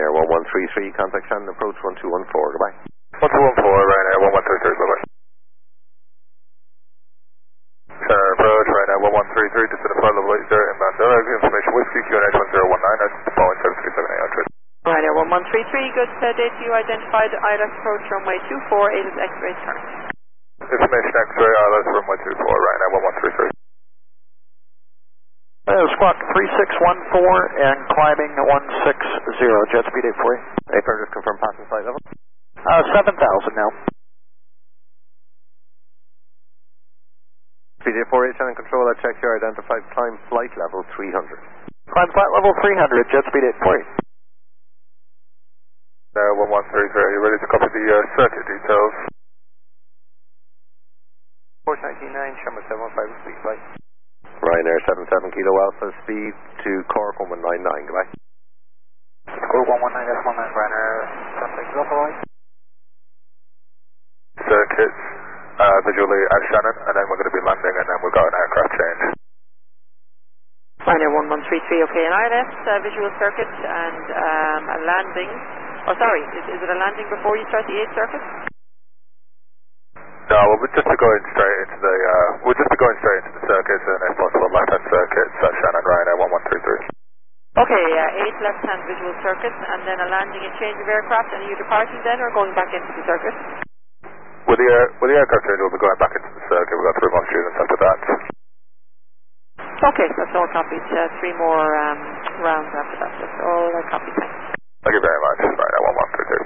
Ryanair 1133, contact Shannon, approach 1214, goodbye. 1214, Ryanair 1133, bye-bye. Shannon approach, Ryanair 1133, descend to flight level 80, inbound direct, information whiskey, QNH 1019, that's the following 737 outfit. Ryanair 1133, good date to you identified, ILS approach runway 24, ATIS X-ray turn. Information X-ray, ILS runway 24, Ryanair 1133. Squawk 3614 and climbing 160, jet speed 848. April, just confirm passing flight level. 7,000 now. Speed 848, Shannon control, I check your identified climb flight level 300. Climb flight level 300, jet speed 848. 1133, are you ready to copy the circuit details? 499, Shamrock 715, speed flight. Ryanair 77 Kilo Alpha, speed to Cork 1199, goodbye. Cork 119, Ryanair 77 Kilo Alpha. Circuits, visually at Shannon, and then we're going to be landing, and then we've got an aircraft change. Ryanair 1133, okay, an ILS, visual circuit, and a landing. Oh, sorry, is it a landing before you start the 8th circuit? No, we're just going straight into the circuits, and if possible, left-hand circuits at Shannon, Ryanair 1133. Okay, 8 left-hand visual circuit, and then a landing and change of aircraft, and are you departing then, or going back into the circuit? With the aircraft change, we'll be going back into the circuit. We've got 3 more students after that. Okay, that's all copied. 3 more rounds after that. That's all I copied. Thanks. Thank you very much.